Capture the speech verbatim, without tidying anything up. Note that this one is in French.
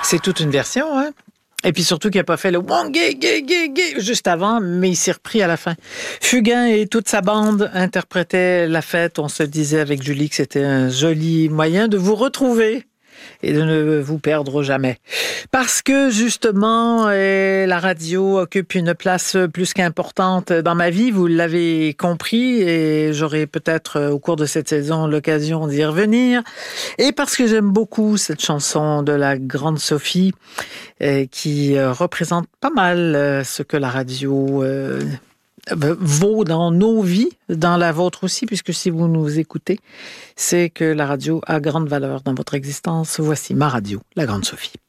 C'est toute une version, hein? Et puis surtout qu'il n'a pas fait le one gay, gay, gay, gay juste avant, mais il s'est repris à la fin. Fugain et toute sa bande interprétaient La Fête. On se disait avec Julie que c'était un joli moyen de vous retrouver et de ne vous perdre jamais. Parce que, justement, eh, la radio occupe une place plus qu'importante dans ma vie, vous l'avez compris, et j'aurai peut-être, au cours de cette saison, l'occasion d'y revenir. Et parce que j'aime beaucoup cette chanson de la grande Sophie, eh, qui euh, représente pas mal euh, ce que la radio... Euh, vaut dans nos vies, dans la vôtre aussi, puisque si vous nous écoutez, c'est que la radio a grande valeur dans votre existence. Voici ma radio, la grande Sophie.